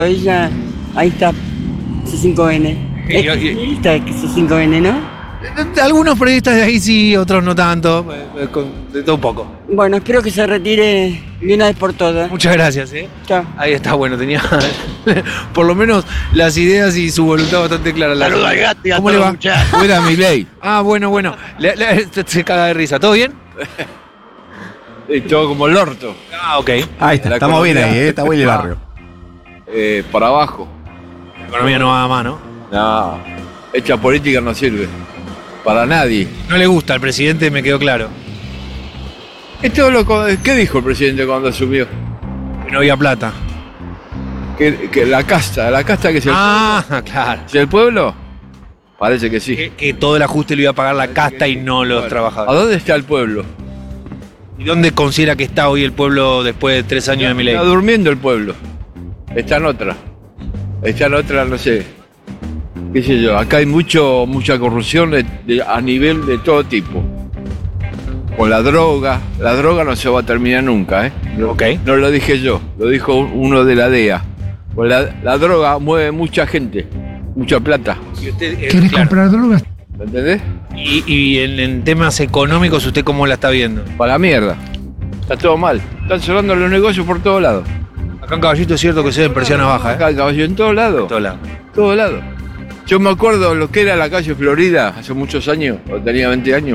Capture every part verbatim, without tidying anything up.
Ella, ahí está, C cinco N. Y- Es y- periodista de C cinco N, ¿no? Algunos periodistas de ahí sí, otros no tanto, eh, con- de todo un poco. Bueno, espero que se retire de una vez por todas. Muchas gracias, ¿eh? Chao. Ahí está, bueno, tenía por lo menos las ideas y su voluntad bastante claras. Saludos al gato y a ¿Cómo todos le los va? muchachos. Fuera Milei. Ah, bueno, bueno. Le- le- se caga de risa. ¿Todo bien? Y todo como el orto. Ah, ok. Ahí está, La estamos bien economía. ahí, ¿eh? Está bien el barrio. Eh, para abajo. La economía no va más, ¿no? No. Hecha política no sirve. Para nadie. No le gusta al presidente, me quedó claro. Esto es lo que- ¿Qué dijo el presidente cuando asumió? Que no había plata. Que, que la casta, la casta que es el, Ah, claro. ¿es el pueblo. Parece que sí. Que, que todo el ajuste lo iba a pagar la casta y no los ¿A trabajadores. dónde está el pueblo? ¿Y dónde considera que está hoy el pueblo después de tres años de Milei? Está durmiendo el pueblo. Está en otra. Está en otra, no sé. ¿Qué sé yo? Acá hay mucho, mucha corrupción de- de- a nivel de todo tipo. Con la droga. La droga no se va a terminar nunca, ¿eh? No, Ok. no lo dije yo, lo dijo un- uno de la D E A. Con la, la droga mueve mucha gente, mucha plata. Y usted, eh, ¿Querés claro. comprar drogas? ¿Me entendés? Y, y en, en temas económicos, ¿usted cómo la está viendo? Para la mierda. Está todo mal. Están cerrando los negocios por todos lados. Acá en Caballito es cierto que se ve en persiana baja, ¿eh? Acá, caballo, en todos lados. En todos lados. Todos lados. Yo me acuerdo lo que era la calle Florida hace muchos años, cuando tenía veinte años.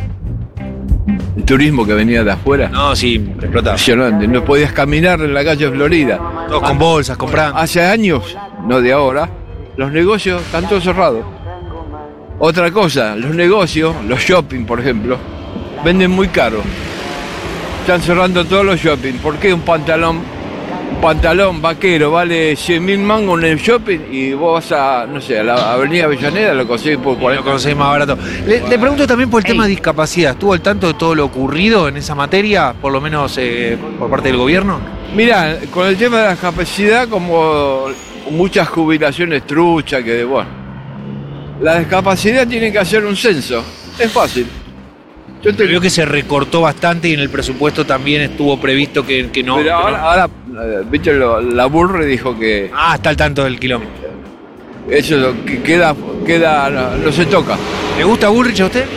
El turismo que venía de afuera. No, sí, explotaba. Impresionante. No podías caminar en la calle Florida. Todos con bolsas, comprando. Hace años, no de ahora, los negocios están todos cerrados. Otra cosa, los negocios, los shopping, por ejemplo, venden muy caro. Están cerrando todos los shopping. ¿Por qué un pantalón, un pantalón vaquero vale cien mil mangos en el shopping y vos vas a, no sé, a la avenida Avellaneda lo conseguís por Lo cuarenta? conseguís más barato. Le, le pregunto también por el tema de discapacidad. ¿Estuvo al tanto de todo lo ocurrido en esa materia, por lo menos eh, por parte del gobierno? Mirá, con el tema de la discapacidad, como muchas jubilaciones truchas, que bueno, la discapacidad tiene que hacer un censo. Es fácil. Yo te Veo que se recortó bastante y en el presupuesto también estuvo previsto que, que no. Pero que ahora, no. ahora, eh, viste, lo- la Burre dijo que Ah, está al tanto del kilómetro. eso lo que queda, queda no, no se toca. ¿Le gusta Bullrich a usted?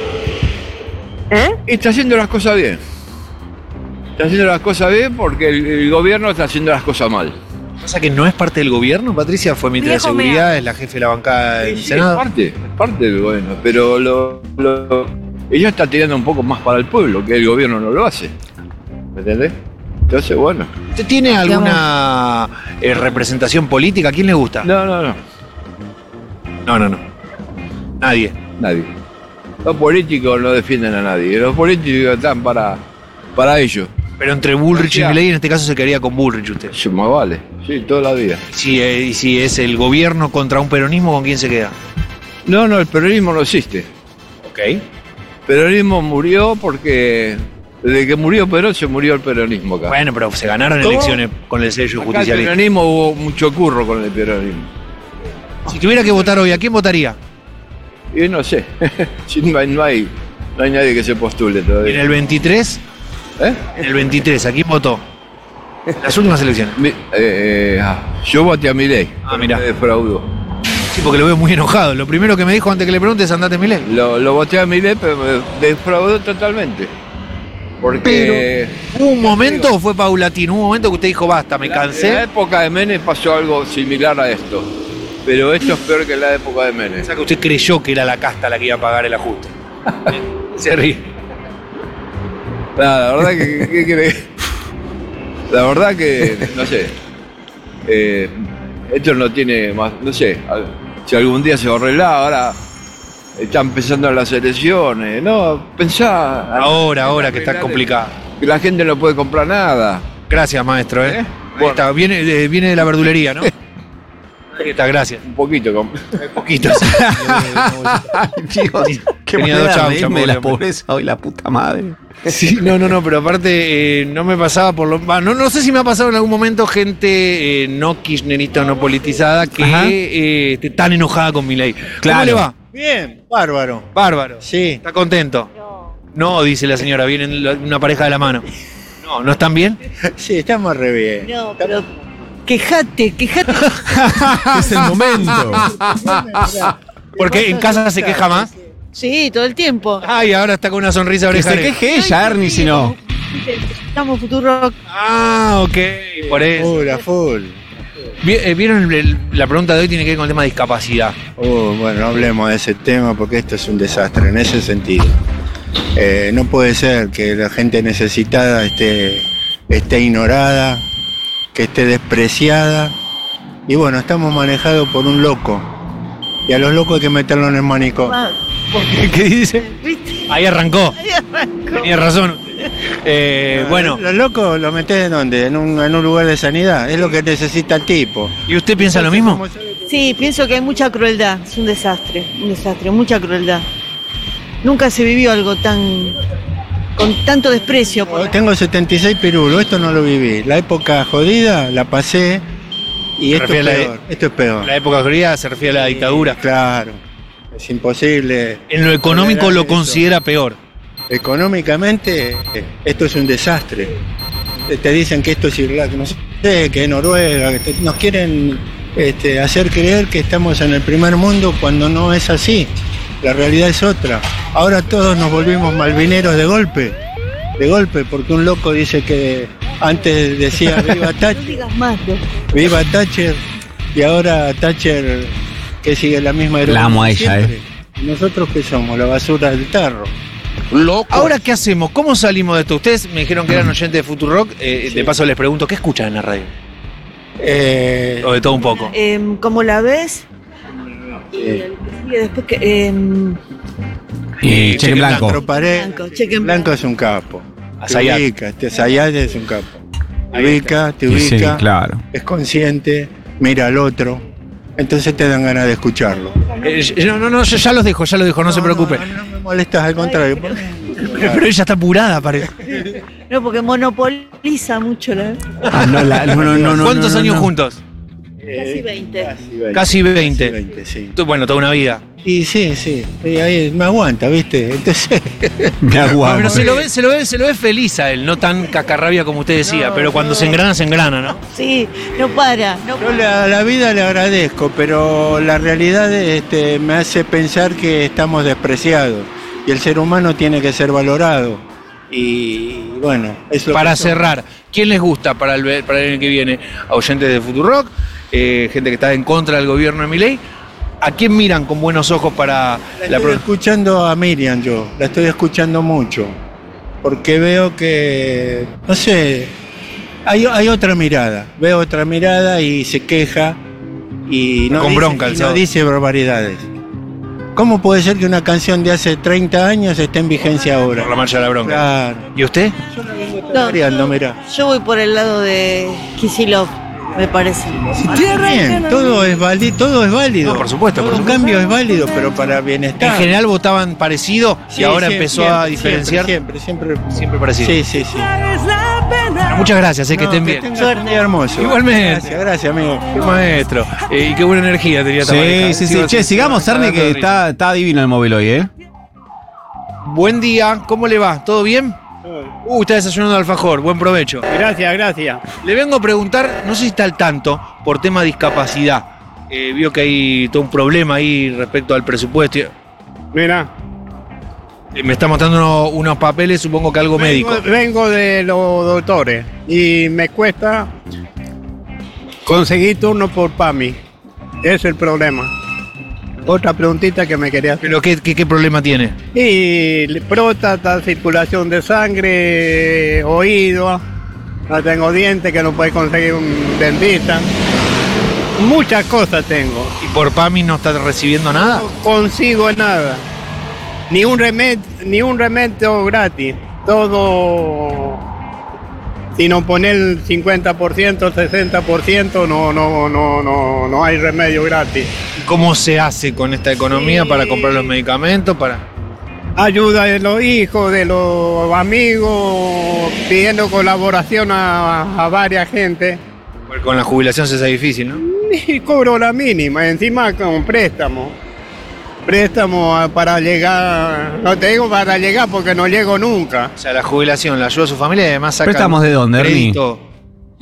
Y está haciendo las cosas bien. Está haciendo las cosas bien porque el, el gobierno está haciendo las cosas mal. Pasa que no es parte del gobierno, Patricia, fue ministra de Viejo Seguridad, es la jefe de la bancada del Sí, es Senado. parte, es parte del gobierno, pero lo, lo- ella está tirando un poco más para el pueblo, que el gobierno no lo hace. ¿Me entendés? Entonces, bueno. ¿Usted tiene alguna eh, representación política? ¿A quién le gusta? No, no, no. No, no, no. Nadie. Nadie. Los políticos no defienden a nadie. Los políticos están para, para ellos. Pero entre Bullrich y Gracias. Milei en este caso se quedaría con Bullrich usted. Eso más vale. Sí, toda la vida. Si, eh, y si es el gobierno contra un peronismo, ¿con quién se queda? No, no, el peronismo no existe. Ok. El peronismo murió porque desde que murió Perón se murió el peronismo acá. Bueno, pero se ganaron ¿Cómo? elecciones con el sello Acá el justicialista. peronismo hubo mucho curro con el peronismo. Si tuviera que votar hoy, ¿a quién votaría? Y no sé, si no hay, no hay, no hay nadie que se postule En todavía. el veintitrés, ¿Eh? en el veintitrés, ¿a quién votó? Las últimas elecciones. Mi- eh, eh, ah, yo voté a Milei. Ah, mirá. Me defraudó. Sí, porque lo veo muy enojado. Lo primero que me dijo antes que le pregunte es andate Milei. Lo, lo voté a Milei, pero me defraudó totalmente. Porque ¿Hubo un momento o fue paulatino? ¿Hubo un momento que usted dijo, basta, me en la cansé? época de Menem pasó algo similar a esto. Pero esto es peor que en la época de Menem. O sea, que usted creyó que era la casta la que iba a pagar el ajuste. Se ríe. Nada, la verdad que, ¿qué quiere? La verdad que, no sé, eh, esto no tiene más, no sé, al- si algún día se va a arreglar, ahora están empezando las elecciones, no, pensá. Ahora, ahora que está arreglar- complicado. Que la gente no puede comprar nada. Gracias, maestro. ¿eh? ¿Eh? Ahí está, viene, de, viene de la verdulería, ¿no? Ahí está, gracias. Un poquito. com- Poquitos. Dios, qué Tenía manera dos de chauchas, reírme de la pobre hombre. pobreza hoy, la puta madre. Sí, no, no, no, pero aparte eh, no me pasaba por lo... va, No, no sé si me ha pasado en algún momento gente eh, no kirchnerista o no politizada que Ajá. eh, esté tan enojada con Milei. ¿Cómo Claro. le va? Bien, bárbaro. Bárbaro. Sí. ¿Está contento? No, dice la señora, vienen la- una pareja de la mano. No, ¿no están bien? Sí, estamos re bien. No, pero Quejate, quejate. Es el momento. Porque en casa se queja más. Sí, todo el tiempo. Ay, ahora está con una sonrisa Que oreja. se queje ella, Ernie, si no. Estamos Futurock. Ah, ok. Por eso. Full, a full. Vi- eh, ¿Vieron el- el- la pregunta de hoy? Tiene que ver con el tema de discapacidad. Uh, bueno, no hablemos de ese tema porque esto es un desastre en ese sentido. Eh, no puede ser que la gente necesitada esté, esté ignorada, que esté despreciada. Y bueno, estamos manejados por un loco. Y a los locos hay que meterlo en el manicomio. Ah, ¿Qué dice? ¿Viste? Ahí arrancó. Ahí arrancó. Tenía razón. Eh, bueno, Los locos los metés en dónde? En un, en un lugar de sanidad. Es lo que necesita el tipo. ¿y usted piensa lo mismo? Sí, pienso que hay mucha crueldad. Es un desastre, un desastre, mucha crueldad. Nunca se vivió algo tan. Con tanto desprecio. Por la- Tengo setenta y seis pirulos, esto no lo viví. La época jodida la pasé y Se esto es refiere a la- peor. Esto es peor. La época griega se refiere a la dictadura. Claro, es imposible. En lo económico lo Eso. considera peor. Económicamente, eh, esto es un desastre. Eh, Te dicen que esto es Irlanda, no sé, que es Noruega, que te- nos quieren este, hacer creer que estamos en el primer mundo cuando no es así. La realidad es otra. Ahora todos nos volvimos malvineros de golpe, de golpe, porque un loco dice que antes decía viva No Thatcher, digas más, loco. viva Thatcher, y ahora Thatcher que sigue la misma heroína La amo a ella, siempre. ¿Y nosotros qué somos? La basura del tarro. Ahora, ¿qué hacemos? ¿Cómo salimos de esto? Ustedes me dijeron que eran oyentes de Futurock. Eh, De paso les pregunto, ¿qué escuchan en la radio? Eh, O de todo un poco. Em, ¿Cómo la ves? eh, Y después que. em, Y cheque en blanco. Otro pared. Blanco, cheque en Blanco es un capo. Te Zayat. ubica, este Zayat es un capo. Te Ahí ubica, te Y sí, ubica, claro. es consciente, mira al otro. Entonces te dan ganas de escucharlo. Eh, no, no, no, yo ya los dejo, ya los dejo, no, se preocupe. No, no me molestas, al contrario. Pero, pero ella está apurada, parece. No, porque monopoliza mucho la. Ah, no, la- no, no, no, no, ¿Cuántos no, no, años no. juntos? Casi veinte. Casi veinte. Casi veinte, sí. Tú- Bueno, toda una vida. Y sí, sí, y ahí me aguanta, ¿viste? Entonces, Me No, aguanto. pero se lo, ve, se, lo ve, se lo ve feliz a él, no tan cacarrabia como usted decía, No, pero cuando no. se engrana, se engrana, ¿no? Sí, no para. No yo para. le- a la vida le agradezco, pero la realidad este, me hace pensar que estamos despreciados y el ser humano tiene que ser valorado. Y bueno, es lo Para que somos. cerrar, ¿quién les gusta para el, para el año que viene? ¿A oyentes de Futurock? Eh, ¿Gente que está en contra del gobierno de Milei? ¿A quién miran con buenos ojos para La la estoy pro- escuchando a Miriam yo, la estoy escuchando mucho, porque veo que, no sé, hay, hay otra mirada, veo otra mirada y se queja y no, Con dice, bronca el y no sábado. dice barbaridades. ¿Cómo puede ser que una canción de hace treinta años esté en vigencia ahora? por la marcha de la bronca? Claro. ¿Y usted? No, Variando, mirá. yo voy por el lado de Kicillof, me parece. Bien, todo es válido, todo es válido. No, por supuesto, Todo por un supuesto. cambio es válido, pero para bienestar. En general votaban parecido y Sí, ahora sí, empezó siempre, a diferenciar. Siempre, siempre, siempre. Siempre parecido. Sí, sí, sí. Bueno, muchas gracias, eh, que No, estén que bien. tengas un día hermoso. Igualmente. Gracias, gracias, amigo. Qué maestro. Eh, y qué buena energía tenía esta pareja. Sí, sí, sí. Che, sigamos, Ernie, que está, está divino el móvil hoy, ¿eh? Buen día, ¿cómo le va? ¿Todo bien? Uh, está desayunando alfajor, buen provecho. Gracias, gracias. Le vengo a preguntar, no sé si está al tanto, por tema de discapacidad. Eh, vio que hay todo un problema ahí respecto al presupuesto. Mira, Eh, me está mostrando uno- unos papeles, supongo que algo médico. vengo, vengo de los doctores y me cuesta conseguir turno por P A M I. Ese es el problema. Otra preguntita que me quería hacer. ¿Pero qué, qué, qué problema tiene? Y próstata, circulación de sangre, oído, no tengo dientes que no puede conseguir un dentista. Muchas cosas tengo. ¿Y por P A M I no está recibiendo nada? No consigo nada. Ni un remedio, ni un remedio gratis. Todo. Si no poner el cincuenta por ciento, sesenta por ciento, no, no, no, no, no hay remedio gratis. ¿Cómo se hace con esta economía Sí. para comprar los medicamentos? Para... Ayuda de los hijos, de los amigos, pidiendo colaboración a, a varias gente. Porque con la jubilación se hace difícil, ¿no? Y cobro la mínima, encima con préstamo. Préstamo a- para llegar, no te digo para llegar porque no llego nunca. O sea, la jubilación la ayuda a su familia y además saca ¿Préstamos de dónde, Ernie? crédito.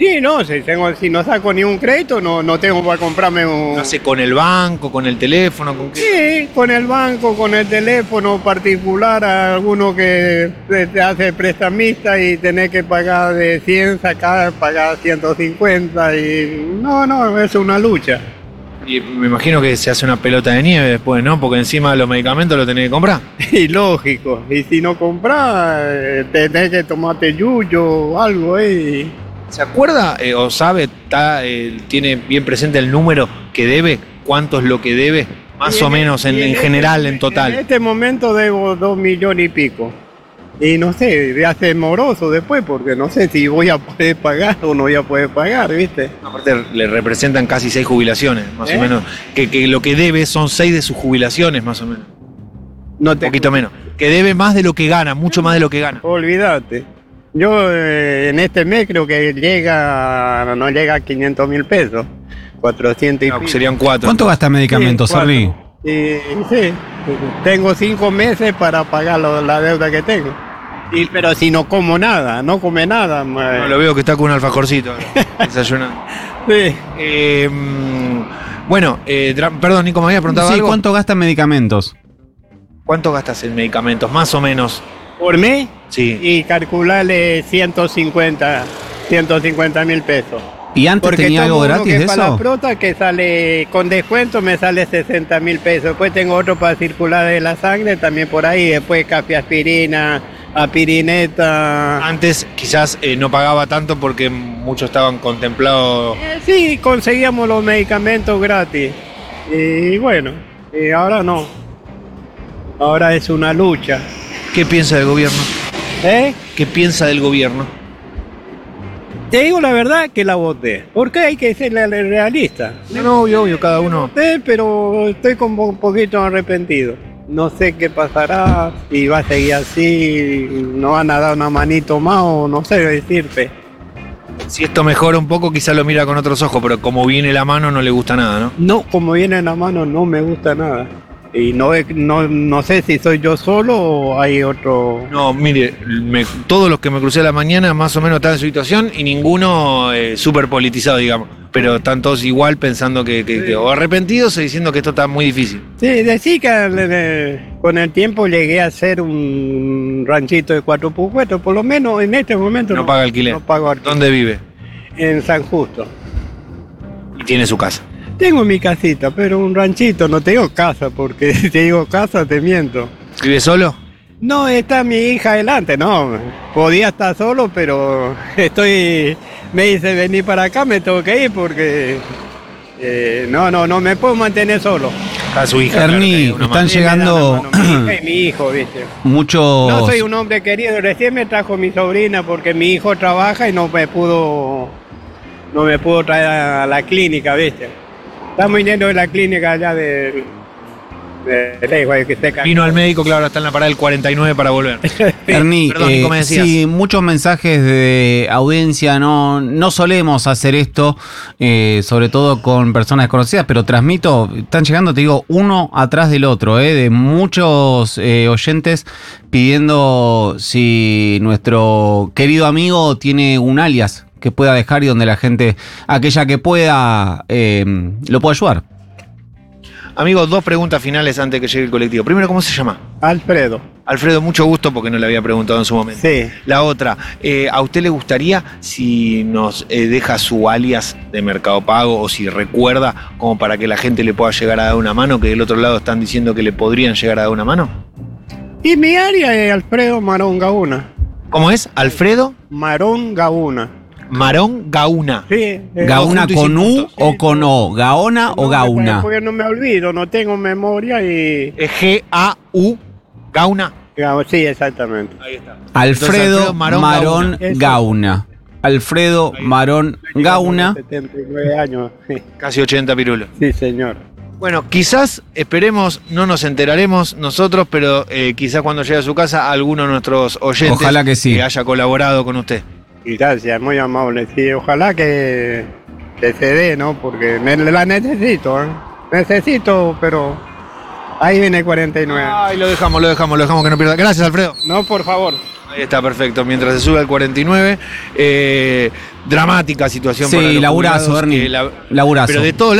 Sí, no, si, tengo, si no saco ni un crédito, no, no tengo para comprarme un... No sé, con el banco, con el teléfono, con qué. Sí, con el banco, con el teléfono particular, a alguno que te hace prestamista y tenés que pagar de cien, sacar, pagar ciento cincuenta y... No, no, es una lucha. Y me imagino que se hace una pelota de nieve después, ¿no? Porque encima los medicamentos los tenés que comprar. Y lógico, y si no compras, eh, tenés que tomarte yuyo o algo, ¿eh? ¿Se acuerda eh, o sabe, está, eh, tiene bien presente el número que debe? ¿Cuánto es lo que debe? Más Y o en- menos en, y en este- general, en total. En este momento debo dos millones y pico. Y no sé, ya hace moroso después, porque no sé si voy a poder pagar o no voy a poder pagar, ¿viste? Aparte le representan casi seis jubilaciones, más ¿Eh? o menos. Que, que lo que debe son seis de sus jubilaciones, más o menos. No Un poquito menos. Que debe más de lo que gana, mucho más de lo que gana. Olvídate. Yo eh, en este mes creo que llega, no llega a quinientos mil pesos. cuatrocientos y No, pico. serían cuatro. ¿Cuánto gasta en medicamentos, Sí, cuatro. Orly? Y, sí, tengo cinco meses para pagar lo- la deuda que tengo. Y, pero si no como nada, no come nada. ma- No, lo veo que está con un alfajorcito ahora, desayunando. Sí. Eh, mm, bueno, eh, tra- perdón, Nico, me había preguntado Sí, algo. ¿cuánto gasta en medicamentos? ¿Cuánto gastas en medicamentos? Más o menos. Por mes Sí. y calcularle ciento cincuenta mil pesos. ¿Y antes Porque tenía algo tomo uno gratis que de para la eso? prota que sale con descuento me sale sesenta mil pesos. Después tengo otro para circular de la sangre también por ahí. Después café aspirina, aspirineta. Antes quizás eh, no pagaba tanto porque muchos estaban contemplados. Eh, sí, conseguíamos los medicamentos gratis. Y bueno, y ahora no. Ahora es una lucha. ¿Qué piensa del gobierno? ¿Eh? ¿Qué piensa del gobierno? Te digo la verdad que la voté. Porque hay que ser la- la realista. No, no, obvio, obvio, cada uno. Voté, pero estoy como un poquito arrepentido. No sé qué pasará, si va a seguir así, no van a dar una manito más o no sé decirte. Si esto mejora un poco, quizás lo mira con otros ojos, pero como viene la mano no le gusta nada, ¿no? No, como viene en la mano no me gusta nada. Y no, es- no, no sé si soy yo solo o hay otro... No, mire, me- todos los que me crucé a la mañana más o menos están en su situación y ninguno eh, súper politizado, digamos. Pero están todos igual pensando que, que- que- o arrepentidos o diciendo que esto está muy difícil. Sí, decir que eh, con el tiempo llegué a ser un ranchito de cuatro por cuatro, por lo menos en este momento No paga alquiler. No pago alquiler. ¿Dónde vive? En San Justo. Y tiene su casa. Tengo mi casita, pero un ranchito, no tengo casa, porque si te digo casa te miento. ¿Vive solo? No, está mi hija adelante, no. Podía estar solo, pero estoy... Me dice venir para acá, me tengo que ir porque... eh, no, no, no me puedo mantener solo. Está su hija. Ernie, claro, una están mano. Sí, me dan la llegando mano, mi hija y mi hijo, ¿viste? muchos... No soy un hombre querido, recién me trajo mi sobrina porque mi hijo trabaja y no me pudo... No me pudo traer a la clínica, ¿viste? Estamos viniendo de la clínica allá de... de lejos, que se ca- Vino al médico, claro, está en la parada del cuarenta y nueve para volver. Ernie, Perdón, eh, Nico, me decías. sí, muchos mensajes de audiencia, no, no solemos hacer esto, eh, sobre todo con personas desconocidas, pero transmito, están llegando, te digo, uno atrás del otro, eh, de muchos eh, oyentes pidiendo si nuestro querido amigo tiene un alias que pueda dejar y donde la gente, aquella que pueda, eh, lo pueda ayudar. Amigo, dos preguntas finales antes que llegue el colectivo. Primero, ¿cómo se llama? Alfredo, Alfredo, mucho gusto porque no le había preguntado en su momento. sí. La otra, eh, ¿a usted le gustaría si nos eh, deja su alias de Mercado Pago o si recuerda como para que la gente le pueda llegar a dar una mano, que del otro lado están diciendo que le podrían llegar a dar una mano? Y mi área es Alfredo Marón Gauna. ¿Cómo es? Alfredo Marón Gauna. Marón Gauna. Sí. eh, ¿Gauna punto y con sin U puntos. o con O? ¿Gaona o no, Gauna? Porque no me olvido, no tengo memoria y... Es G A U Gauna. Sí, exactamente. Ahí está. Alfredo Entonces, Marón Marón Gauna. Gauna. Alfredo Marón Gauna. setenta y nueve años. Casi ochenta pirulos. Sí, señor. Bueno, quizás, esperemos, no nos enteraremos nosotros, pero eh, quizás cuando llegue a su casa alguno de nuestros oyentes Ojalá que sí. haya colaborado con usted. Y gracias, muy amable. Sí, ojalá que, que se dé, ¿no? Porque me la necesito, ¿eh? Necesito, pero Ahí viene cuarenta y nueve. Ay, lo dejamos, lo dejamos, lo dejamos que no pierda. Gracias, Alfredo. No, por favor. Ahí está, perfecto. Mientras se sube al cuarenta y nueve, eh, dramática situación para Sí, los laburazo, jubilados, Ernie. que la- Laburazo. Pero de todos